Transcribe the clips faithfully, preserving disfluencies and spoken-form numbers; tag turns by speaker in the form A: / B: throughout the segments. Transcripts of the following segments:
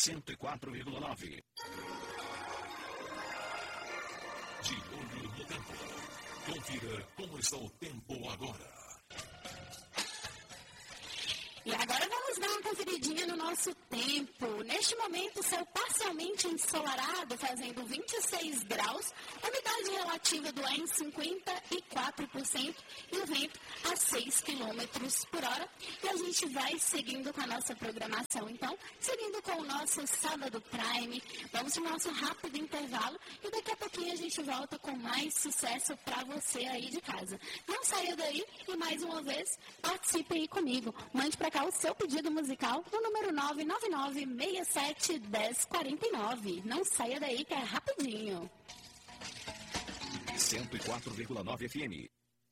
A: cento e quatro vírgula nove. De olho no tempo. Confira como está o tempo agora.
B: E agora vamos dar uma conferidinha no nosso tempo. Neste momento, céu parcialmente ensolarado, fazendo vinte e seis graus, umidade relativa do ar em cinquenta e quatro por cento e o vento a seis quilômetros por hora. E a gente vai seguindo com a nossa programação. Então, seguindo com o nosso Sábado Prime, vamos para o nosso rápido intervalo e daqui a pouquinho a gente volta com mais sucesso para você aí de casa. Não saia daí e mais uma vez, participe aí comigo. Mande para cá o seu pedido musical no número nove nove nove, seis sete, um zero quatro nove. Não saia daí que é rapidinho.
A: cento e quatro vírgula nove F M.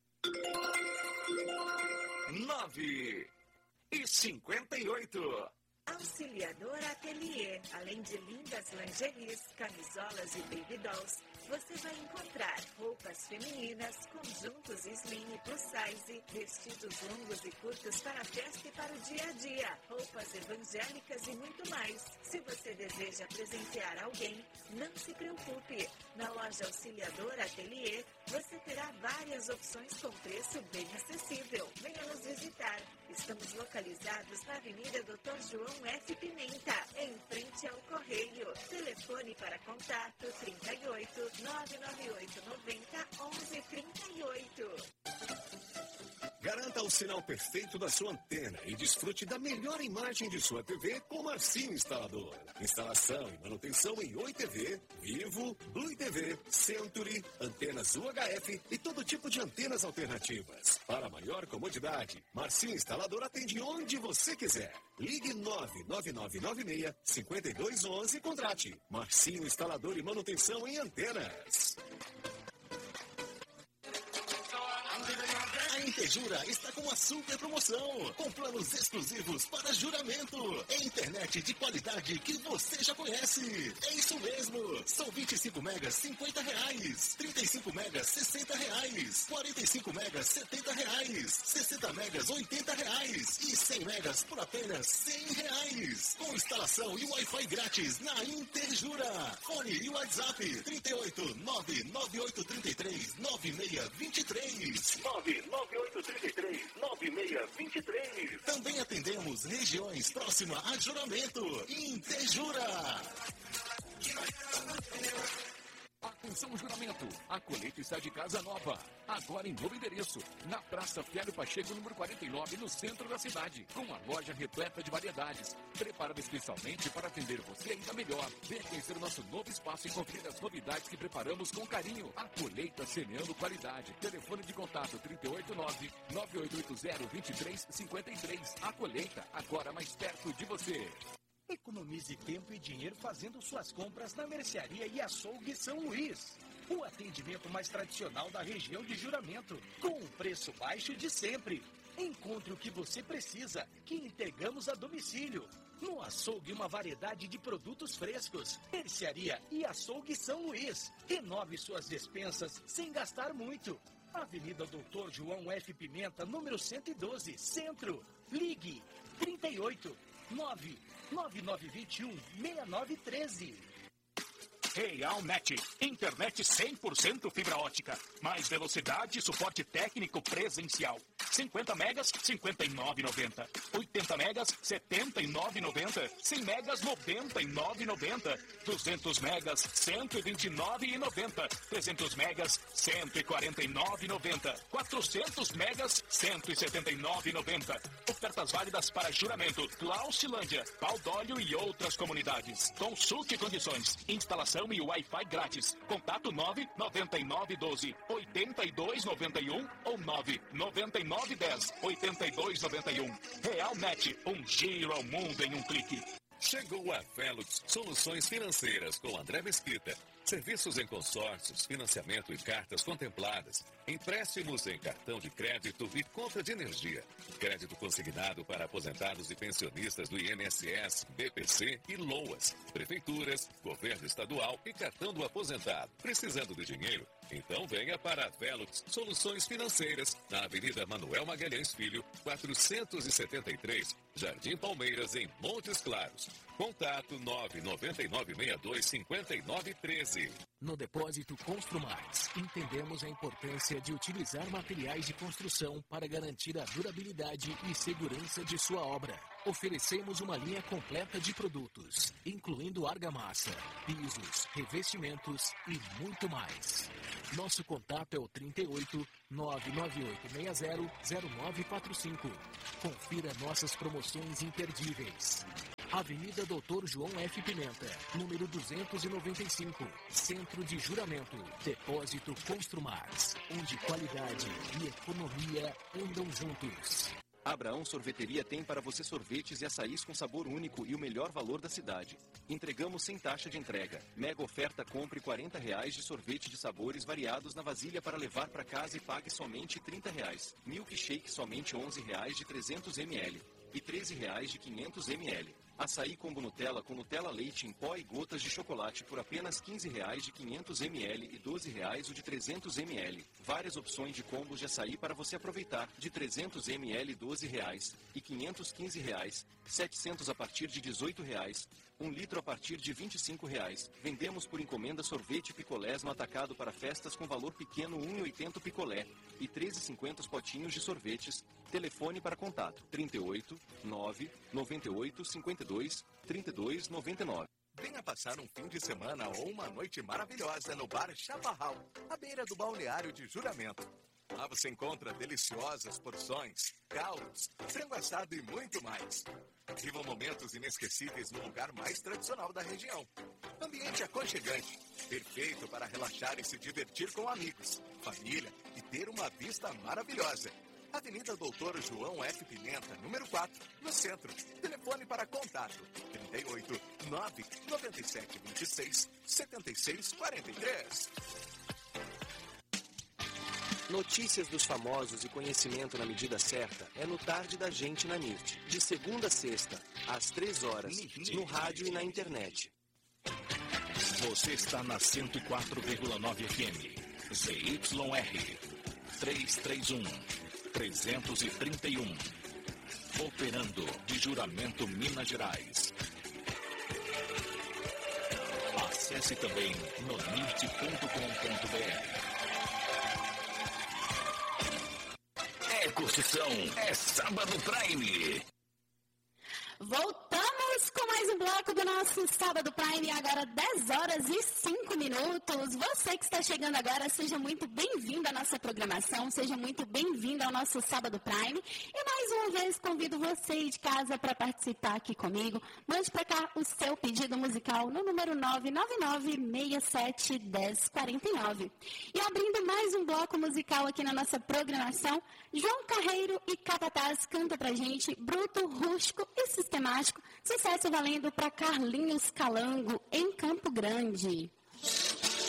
A: nove e cinquenta e oito.
C: Auxiliador Atelier. Além de lindas lingeries, camisolas e baby dolls, você vai encontrar roupas femininas, conjuntos slim e plus size, vestidos longos e curtos para a festa e para o dia a dia, roupas evangélicas e muito mais. Se você deseja presentear alguém, não se preocupe. Na loja Auxiliador Atelier, você terá várias opções com preço bem acessível. Venha nos visitar. Estamos localizados na Avenida doutor João F. Pimenta, em frente ao Correio. Telefone para contato trinta e oito, nove nove oito, noventa, onze, trinta e oito.
D: Garanta o sinal perfeito da sua antena e desfrute da melhor imagem de sua T V com Marcinho Instalador. Instalação e manutenção em Oi T V, Vivo, Blue T V, Century, antenas U H F e todo tipo de antenas alternativas. Para maior comodidade, Marcinho Instalador atende onde você quiser. Ligue nove nove nove nove seis, cinco dois um um e contrate. Marcinho Instalador e manutenção em antenas. A Intejura está com uma super promoção, com planos exclusivos para juramento. É internet de qualidade que você já conhece. É isso mesmo. São vinte e cinco megas, cinquenta reais. trinta e cinco megas, sessenta reais. quarenta e cinco megas, setenta reais. sessenta megas, oitenta reais. E cem megas por apenas cem reais. Com instalação e Wi-Fi grátis na Intejura. Fone e WhatsApp trinta e oito, nove nove oito três três, nove seis dois três. nove nove oito três três, nove seis dois três. Também atendemos regiões próximas a Juramento. Intejura.
A: Atenção, Juramento. A colheita está de casa nova. Agora em novo endereço. Na Praça Fialho Pacheco, número quarenta e nove, no centro da cidade. Com uma loja repleta de variedades. Preparada especialmente para atender você ainda melhor. Venha conhecer o nosso novo espaço e conferir as novidades que preparamos com carinho. A colheita semeando qualidade. Telefone de contato trinta e oito, nove nove oito oito zero, dois três cinco três. A colheita, agora mais perto de você.
E: Economize tempo e dinheiro fazendo suas compras na Mercearia e Açougue São Luís. O atendimento mais tradicional da região de Juramento, com o preço baixo de sempre. Encontre o que você precisa, que entregamos a domicílio. No açougue, uma variedade de produtos frescos. Mercearia e Açougue São Luís. Renove suas despensas sem gastar muito. Avenida doutor João F. Pimenta, número cento e doze, Centro. Ligue trinta e oito, nove nove nove dois um, seis nove um três.
F: Realnet, internet cem por cento fibra ótica, mais velocidade e suporte técnico presencial. cinquenta megas, cinquenta e nove reais e noventa centavos. oitenta megas, setenta e nove reais e noventa centavos. cem megas, noventa e nove reais e noventa centavos. duzentos megas, cento e vinte e nove reais e noventa centavos. trezentos megas, cento e quarenta e nove reais e noventa centavos. quatrocentos megas, cento e setenta e nove reais e noventa centavos. Ofertas válidas para Juramento, Clausilândia, Paudóleo e outras comunidades. Consulte condições. Instalação e Wi-Fi grátis. Contato nove nove nove um dois, oito dois nove um ou nove nove nove um zero, oito dois nove um. Realnet, um giro ao mundo em um clique.
D: Chegou a Velux Soluções Financeiras com André Mesquita.
G: Serviços em consórcios, financiamento e cartas contempladas, empréstimos em cartão de crédito e compra de energia, crédito consignado para aposentados e pensionistas do I N S S, B P C e LOAS, prefeituras, governo estadual e cartão do aposentado. Precisando de dinheiro? Então venha para a Velux Soluções Financeiras, na Avenida Manuel Magalhães Filho, quatrocentos e setenta e três, Jardim Palmeiras, em Montes Claros. Contato nove nove nove seis dois cinco nove um três.
A: No Depósito Construmais, entendemos a importância de utilizar materiais de construção para garantir a durabilidade e segurança de sua obra. Oferecemos uma linha completa de produtos, incluindo argamassa, pisos, revestimentos e muito mais. Nosso contato é o trinta e oito, nove nove oito seis zero, zero nove quatro cinco. Confira nossas promoções imperdíveis. Avenida Doutor João F. Pimenta, número duzentos e noventa e cinco, Centro de Juramento. Depósito Construmais, onde qualidade e economia andam juntos.
H: Abraão Sorveteria tem para você sorvetes e açaís com sabor único e o melhor valor da cidade. Entregamos sem taxa de entrega. Mega oferta: compre quarenta reais de sorvete de sabores variados na vasilha para levar para casa e pague somente trinta reais. Milkshake somente onze reais de trezentos mililitros e treze reais de quinhentos mililitros. Açaí combo Nutella com Nutella leite em pó e gotas de chocolate por apenas quinze reais de quinhentos mililitros e doze reais o de trezentos mililitros. Várias opções de combos de açaí para você aproveitar, de trezentos mililitros doze reais e quinhentos quinze reais, setecentos a partir de dezoito reais, um litro a partir de vinte e cinco reais. Vendemos por encomenda sorvete picolés no atacado para festas com valor pequeno um real e oitenta centavos picolé e treze reais e cinquenta centavos os potinhos de sorvetes. Telefone para contato trinta e oito, nove, noventa e oito, cinquenta e dois, trinta e dois, noventa e nove.
I: Venha passar um fim de semana ou uma noite maravilhosa no Bar Chaparral, à beira do balneário de Juramento. Lá você encontra deliciosas porções, caldos, frango assado e muito mais. Vivam momentos inesquecíveis no lugar mais tradicional da região. Ambiente aconchegante, perfeito para relaxar e se divertir com amigos, família e ter uma vista maravilhosa. Avenida Doutor João F. Pimenta, número quatro, no centro. Telefone para contato trinta e oito, nove, noventa e sete, vinte e seis, setenta e seis, quarenta e três.
J: Notícias dos famosos e conhecimento na medida certa é no Tarde da Gente na N I R T. De segunda a sexta, às três horas, no rádio e na internet.
F: Você está na cento e quatro vírgula nove F M. Z Y R trezentos e trinta e um. trezentos e trinta e um. Operando de Juramento, Minas Gerais. Acesse também no nirt ponto com ponto b r. É curtição, é Sábado Prime.
B: Voltamos com mais um bloco do nosso Sábado Prime, agora dez horas e cinco minutos. Você que está chegando agora, seja muito bem-vindo à nossa programação, seja muito bem-vindo ao nosso Sábado Prime. E mais uma vez convido você de casa para participar aqui comigo. Mande para cá o seu pedido musical no número nove nove nove, seis sete, um zero quatro nove. E abrindo mais um bloco musical aqui na nossa programação, João Carreiro e Capataz canta pra gente Bruto, Rústico e Sistemático, sucesso valendo para Carlinhos Calango, em Campo Grande.